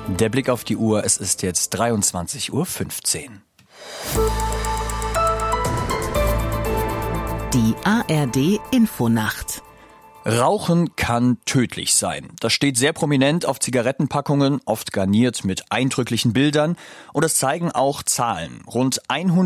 Der Blick auf die Uhr, es ist jetzt 23:15 Uhr. Die ARD Infonacht. Rauchen kann tödlich sein. Das steht sehr prominent auf Zigarettenpackungen, oft garniert mit eindrücklichen Bildern. Und das zeigen auch Zahlen. Rund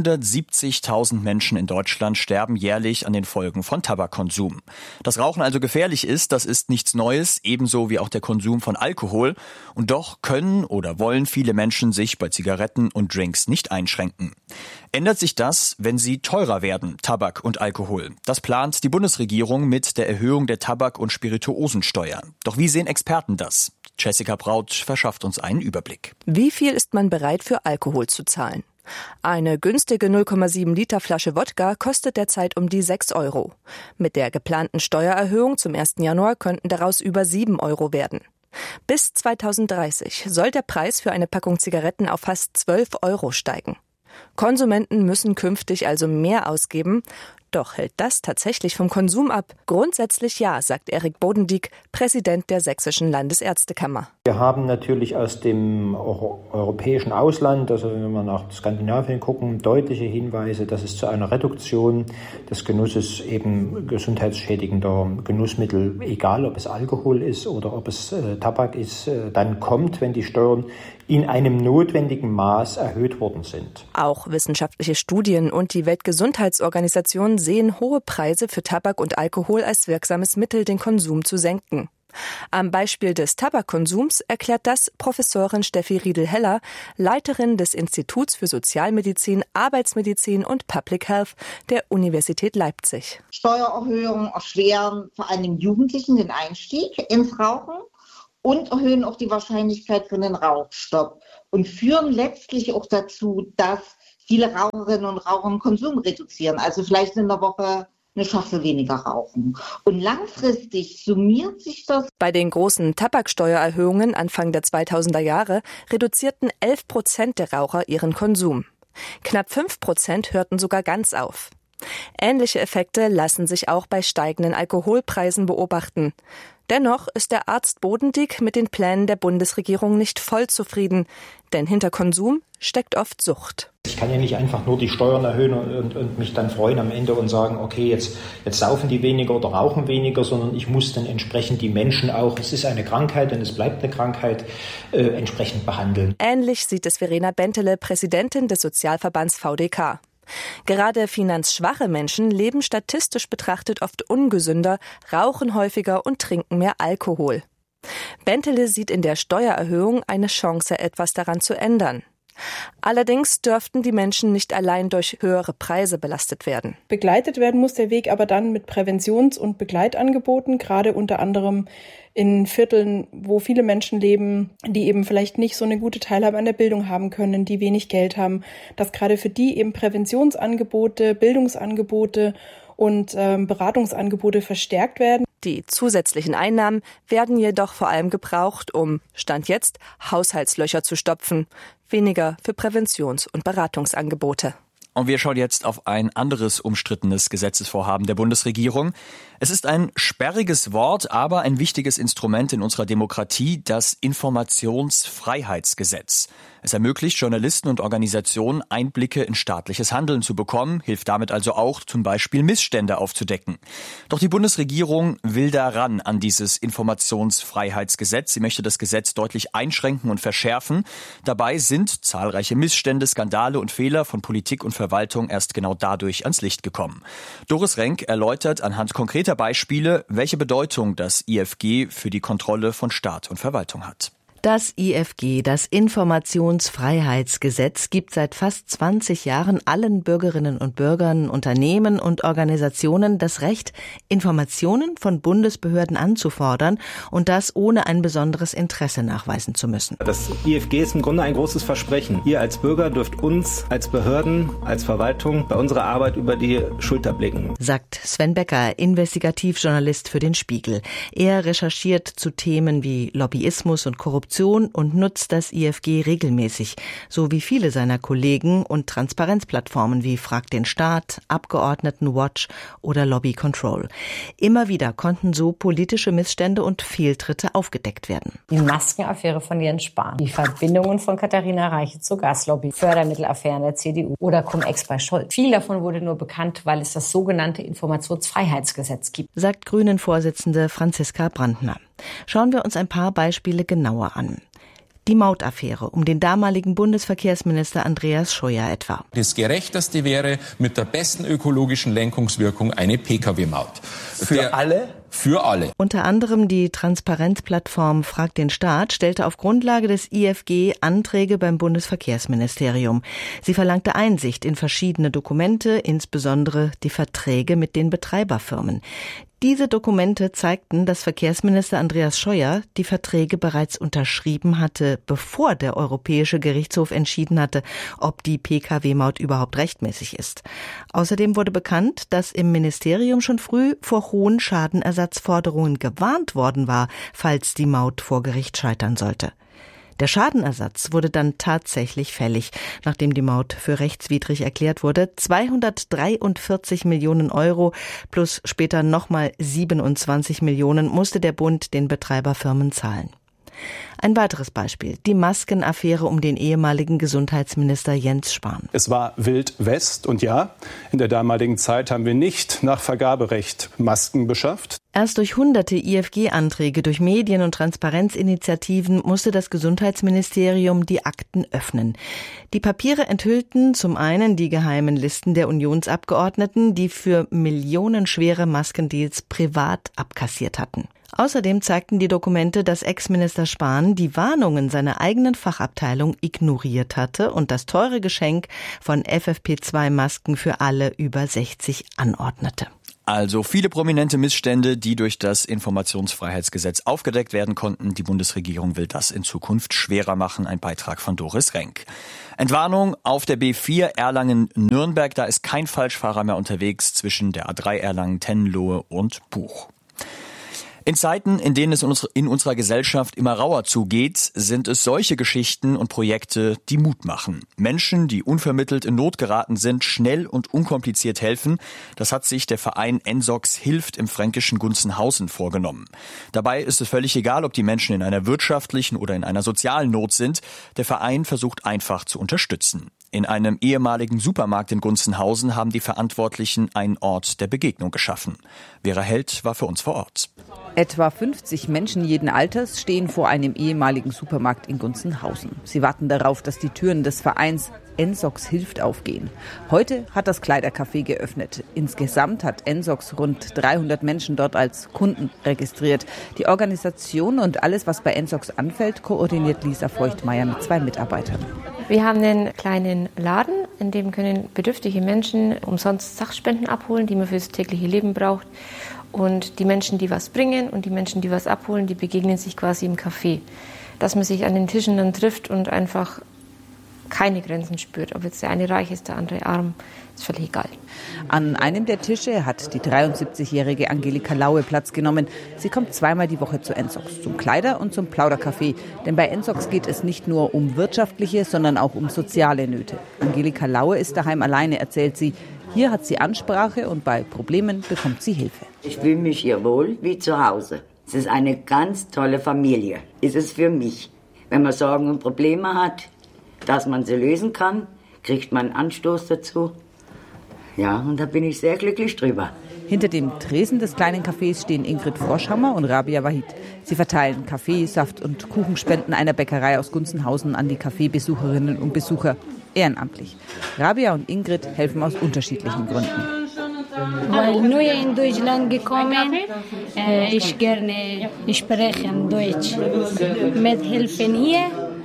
170.000 Menschen in Deutschland sterben jährlich an den Folgen von Tabakkonsum. Dass Rauchen also gefährlich ist, das ist nichts Neues, ebenso wie auch der Konsum von Alkohol. Und doch können oder wollen viele Menschen sich bei Zigaretten und Drinks nicht einschränken. Ändert sich das, wenn sie teurer werden, Tabak und Alkohol? Das plant die Bundesregierung mit der Erhöhung der Tabak- und Spirituosensteuer. Doch wie sehen Experten das? Jessica Braut verschafft uns einen Überblick. Wie viel ist man bereit für Alkohol zu zahlen? Eine günstige 0,7 Liter Flasche Wodka kostet derzeit um die 6 €. Mit der geplanten Steuererhöhung zum 1. Januar könnten daraus über 7 € werden. Bis 2030 soll der Preis für eine Packung Zigaretten auf fast 12 € steigen. Konsumenten müssen künftig also mehr ausgeben. Doch hält das tatsächlich vom Konsum ab? Grundsätzlich ja, sagt Erik Bodendieck, Präsident der Sächsischen Landesärztekammer. Wir haben natürlich aus dem europäischen Ausland, also wenn wir nach Skandinavien gucken, deutliche Hinweise, dass es zu einer Reduktion des Genusses eben gesundheitsschädigender Genussmittel, egal ob es Alkohol ist oder ob es Tabak ist, dann kommt, wenn die Steuern in einem notwendigen Maß erhöht worden sind. Auch wissenschaftliche Studien und die Weltgesundheitsorganisation sehen hohe Preise für Tabak und Alkohol als wirksames Mittel, den Konsum zu senken. Am Beispiel des Tabakkonsums erklärt das Professorin Steffi Riedel-Heller, Leiterin des Instituts für Sozialmedizin, Arbeitsmedizin und Public Health der Universität Leipzig. Steuererhöhungen erschweren vor allem Jugendlichen den Einstieg ins Rauchen und erhöhen auch die Wahrscheinlichkeit für den Rauchstopp und führen letztlich auch dazu, dass viele Raucherinnen und Raucher Konsum reduzieren, also vielleicht in der Woche eine Schachtel weniger rauchen. Und langfristig summiert sich das. Bei den großen Tabaksteuererhöhungen Anfang der 2000er Jahre reduzierten 11% der Raucher ihren Konsum. Knapp 5% hörten sogar ganz auf. Ähnliche Effekte lassen sich auch bei steigenden Alkoholpreisen beobachten. Dennoch ist der Arzt Bodendieck mit den Plänen der Bundesregierung nicht voll zufrieden, denn hinter Konsum steckt oft Sucht. Ich kann ja nicht einfach nur die Steuern erhöhen und mich dann freuen am Ende und sagen, okay, jetzt saufen die weniger oder rauchen weniger, sondern ich muss dann entsprechend die Menschen auch, es ist eine Krankheit und es bleibt eine Krankheit, entsprechend behandeln. Ähnlich sieht es Verena Bentele, Präsidentin des Sozialverbands VDK. Gerade finanzschwache Menschen leben statistisch betrachtet oft ungesünder, rauchen häufiger und trinken mehr Alkohol. Bentele sieht in der Steuererhöhung eine Chance, etwas daran zu ändern. Allerdings dürften die Menschen nicht allein durch höhere Preise belastet werden. Begleitet werden muss der Weg aber dann mit Präventions- und Begleitangeboten, gerade unter anderem in Vierteln, wo viele Menschen leben, die eben vielleicht nicht so eine gute Teilhabe an der Bildung haben können, die wenig Geld haben, dass gerade für die eben Präventionsangebote, Bildungsangebote und Beratungsangebote verstärkt werden. Die zusätzlichen Einnahmen werden jedoch vor allem gebraucht, um, Stand jetzt, Haushaltslöcher zu stopfen, weniger für Präventions- und Beratungsangebote. Und wir schauen jetzt auf ein anderes umstrittenes Gesetzesvorhaben der Bundesregierung. Es ist ein sperriges Wort, aber ein wichtiges Instrument in unserer Demokratie, das Informationsfreiheitsgesetz. Es ermöglicht Journalisten und Organisationen, Einblicke in staatliches Handeln zu bekommen, hilft damit also auch, zum Beispiel Missstände aufzudecken. Doch die Bundesregierung will daran an dieses Informationsfreiheitsgesetz. Sie möchte das Gesetz deutlich einschränken und verschärfen. Dabei sind zahlreiche Missstände, Skandale und Fehler von Politik und Verwaltung erst genau dadurch ans Licht gekommen. Doris Renk erläutert anhand konkreter Beispiele, welche Bedeutung das IFG für die Kontrolle von Staat und Verwaltung hat. Das IFG, das Informationsfreiheitsgesetz, gibt seit fast 20 Jahren allen Bürgerinnen und Bürgern, Unternehmen und Organisationen das Recht, Informationen von Bundesbehörden anzufordern und das ohne ein besonderes Interesse nachweisen zu müssen. Das IFG ist im Grunde ein großes Versprechen. Ihr als Bürger dürft uns als Behörden, als Verwaltung bei unserer Arbeit über die Schulter blicken, sagt Sven Becker, Investigativjournalist für den Spiegel. Er recherchiert zu Themen wie Lobbyismus und Korruption Korruption und nutzt das IFG regelmäßig, so wie viele seiner Kollegen und Transparenzplattformen wie Frag den Staat, Abgeordnetenwatch oder Lobby Control. Immer wieder konnten so politische Missstände und Fehltritte aufgedeckt werden. Die Maskenaffäre von Jens Spahn, die Verbindungen von Katharina Reiche zur Gaslobby, Fördermittelaffären der CDU oder Cum-Ex bei Scholz. Viel davon wurde nur bekannt, weil es das sogenannte Informationsfreiheitsgesetz gibt, sagt Grünen-Vorsitzende Franziska Brandner. Schauen wir uns ein paar Beispiele genauer an. Die Mautaffäre um den damaligen Bundesverkehrsminister Andreas Scheuer etwa. Das Gerechteste wäre mit der besten ökologischen Lenkungswirkung eine Pkw-Maut. Für alle? Für alle. Unter anderem die Transparenzplattform Frag den Staat stellte auf Grundlage des IFG Anträge beim Bundesverkehrsministerium. Sie verlangte Einsicht in verschiedene Dokumente, insbesondere die Verträge mit den Betreiberfirmen. Diese Dokumente zeigten, dass Verkehrsminister Andreas Scheuer die Verträge bereits unterschrieben hatte, bevor der Europäische Gerichtshof entschieden hatte, ob die Pkw-Maut überhaupt rechtmäßig ist. Außerdem wurde bekannt, dass im Ministerium schon früh vor hohen Schadenersatzforderungen gewarnt worden war, falls die Maut vor Gericht scheitern sollte. Der Schadenersatz wurde dann tatsächlich fällig, nachdem die Maut für rechtswidrig erklärt wurde. 243 Millionen Euro plus später nochmal 27 Millionen musste der Bund den Betreiberfirmen zahlen. Ein weiteres Beispiel, die Maskenaffäre um den ehemaligen Gesundheitsminister Jens Spahn. Es war Wild West und ja, in der damaligen Zeit haben wir nicht nach Vergaberecht Masken beschafft. Erst durch hunderte IFG-Anträge, durch Medien- und Transparenzinitiativen musste das Gesundheitsministerium die Akten öffnen. Die Papiere enthüllten zum einen die geheimen Listen der Unionsabgeordneten, die für millionenschwere Maskendeals privat abkassiert hatten. Außerdem zeigten die Dokumente, dass Ex-Minister Spahn die Warnungen seiner eigenen Fachabteilung ignoriert hatte und das teure Geschenk von FFP2-Masken für alle über 60 anordnete. Also viele prominente Missstände, die durch das Informationsfreiheitsgesetz aufgedeckt werden konnten. Die Bundesregierung will das in Zukunft schwerer machen. Ein Beitrag von Doris Renk. Entwarnung auf der B4 Erlangen-Nürnberg. Da ist kein Falschfahrer mehr unterwegs zwischen der A3 Erlangen-Tenlohe und Buch. In Zeiten, in denen es in unserer Gesellschaft immer rauer zugeht, sind es solche Geschichten und Projekte, die Mut machen. Menschen, die unvermittelt in Not geraten sind, schnell und unkompliziert helfen. Das hat sich der Verein Ensox Hilft im fränkischen Gunzenhausen vorgenommen. Dabei ist es völlig egal, ob die Menschen in einer wirtschaftlichen oder in einer sozialen Not sind. Der Verein versucht einfach zu unterstützen. In einem ehemaligen Supermarkt in Gunzenhausen haben die Verantwortlichen einen Ort der Begegnung geschaffen. Vera Held war für uns vor Ort. Etwa 50 Menschen jeden Alters stehen vor einem ehemaligen Supermarkt in Gunzenhausen. Sie warten darauf, dass die Türen des Vereins Ensox Hilft aufgehen. Heute hat das Kleidercafé geöffnet. Insgesamt hat Ensox rund 300 Menschen dort als Kunden registriert. Die Organisation und alles, was bei Ensox anfällt, koordiniert Lisa Feuchtmeier mit 2 Mitarbeitern. Wir haben einen kleinen Laden, in dem können bedürftige Menschen umsonst Sachspenden abholen, die man fürs tägliche Leben braucht. Und die Menschen, die was bringen und die Menschen, die was abholen, die begegnen sich quasi im Café. Dass man sich an den Tischen dann trifft und einfach keine Grenzen spürt. Ob jetzt der eine reich ist, der andere arm, ist völlig egal. An einem der Tische hat die 73-jährige Angelika Laue Platz genommen. Sie kommt 2-mal die Woche zu Ensox, zum Kleider- und zum Plaudercafé. Denn bei Ensox geht es nicht nur um wirtschaftliche, sondern auch um soziale Nöte. Angelika Laue ist daheim alleine, erzählt sie. Hier hat sie Ansprache und bei Problemen bekommt sie Hilfe. Ich fühle mich hier wohl wie zu Hause. Es ist eine ganz tolle Familie. Ist es für mich. Wenn man Sorgen und Probleme hat, dass man sie lösen kann, kriegt man einen Anstoß dazu. Ja, und da bin ich sehr glücklich drüber. Hinter dem Tresen des kleinen Cafés stehen Ingrid Froschhammer und Rabia Wahid. Sie verteilen Kaffee, Saft und Kuchenspenden einer Bäckerei aus Gunzenhausen an die Kaffeebesucherinnen und Besucher. Ehrenamtlich. Rabia und Ingrid helfen aus unterschiedlichen Gründen. Weil neu in Deutschland gekommen, ich gerne sprechen Deutsch. Mithelfen hier,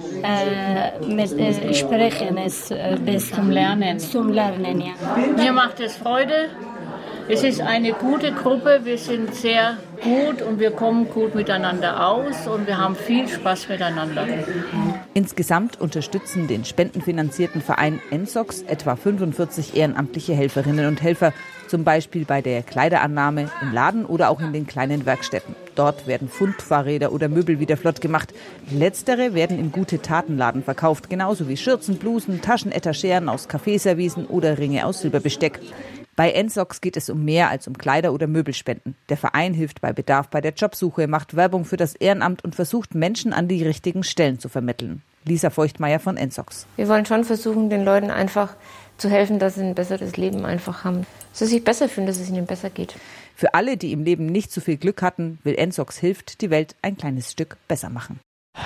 mit sprechen ist bis zum Lernen. Ja. Mir macht es Freude. Es ist eine gute Gruppe. Wir sind sehr gut und wir kommen gut miteinander aus und wir haben viel Spaß miteinander. Insgesamt unterstützen den spendenfinanzierten Verein NSOX etwa 45 ehrenamtliche Helferinnen und Helfer, zum Beispiel bei der Kleiderannahme im Laden oder auch in den kleinen Werkstätten. Dort werden Pfundfahrräder oder Möbel wieder flott gemacht. Letztere werden im Gute-Taten-Laden verkauft, genauso wie Schürzen, Blusen, Taschenetageren aus Kaffeeservicen oder Ringe aus Silberbesteck. Bei NSOX geht es um mehr als um Kleider- oder Möbelspenden. Der Verein hilft bei Bedarf bei der Jobsuche, macht Werbung für das Ehrenamt und versucht, Menschen an die richtigen Stellen zu vermitteln. Lisa Feuchtmeier von NSOX. Wir wollen schon versuchen, den Leuten einfach zu helfen, dass sie ein besseres Leben einfach haben. Dass sie sich besser fühlen, dass es ihnen besser geht. Für alle, die im Leben nicht so viel Glück hatten, will NSOX hilft, die Welt ein kleines Stück besser machen.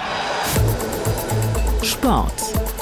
Sport.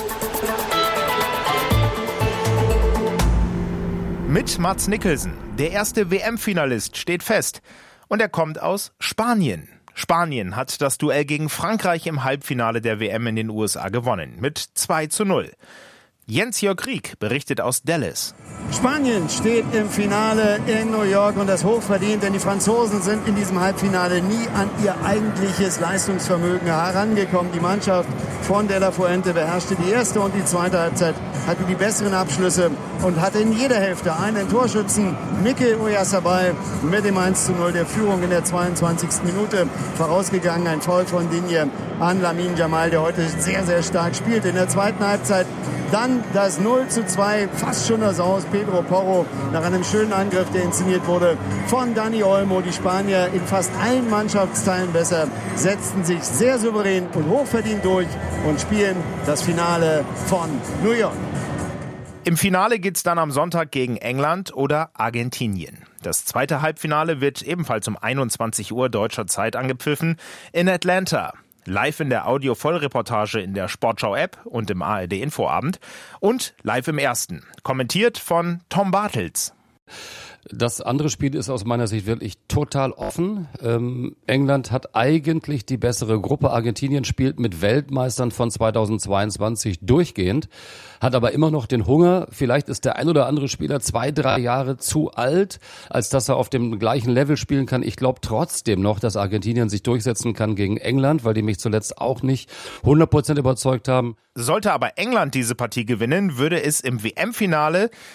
Mit Mats Mikkelsen. Der erste WM-Finalist steht fest. Und er kommt aus Spanien. Spanien hat das Duell gegen Frankreich im Halbfinale der WM in den USA gewonnen. Mit 2:0. Jens-Jörg Rieck berichtet aus Dallas. Spanien steht im Finale in New York und das hochverdient, denn die Franzosen sind in diesem Halbfinale nie an ihr eigentliches Leistungsvermögen herangekommen. Die Mannschaft von De La Fuente beherrschte die erste und die zweite Halbzeit, hatte die besseren Abschlüsse und hatte in jeder Hälfte einen Torschützen, Mikel Oyarzabal, mit dem 1:0 der Führung in der 22. Minute vorausgegangen. Ein Foul von Digne an Lamine Yamal, der heute sehr, sehr stark spielt. In der zweiten Halbzeit dann das 0:2, fast schon das Aus. Pedro Porro nach einem schönen Angriff, der inszeniert wurde von Dani Olmo. Die Spanier in fast allen Mannschaftsteilen besser, setzten sich sehr souverän und hochverdient durch und spielen das Finale von New York. Im Finale geht's dann am Sonntag gegen England oder Argentinien. Das zweite Halbfinale wird ebenfalls um 21 Uhr deutscher Zeit angepfiffen in Atlanta. Live in der Audio-Vollreportage in der Sportschau-App und im ARD-Infoabend und live im Ersten. Kommentiert von Tom Bartels. Das andere Spiel ist aus meiner Sicht wirklich total offen. England hat eigentlich die bessere Gruppe. Argentinien spielt mit Weltmeistern von 2022 durchgehend, hat aber immer noch den Hunger. Vielleicht ist der ein oder andere Spieler 2-3 Jahre zu alt, als dass er auf dem gleichen Level spielen kann. Ich glaube trotzdem noch, dass Argentinien sich durchsetzen kann gegen England, weil die mich zuletzt auch nicht 100% überzeugt haben. Sollte aber England diese Partie gewinnen, würde es im WM-Finale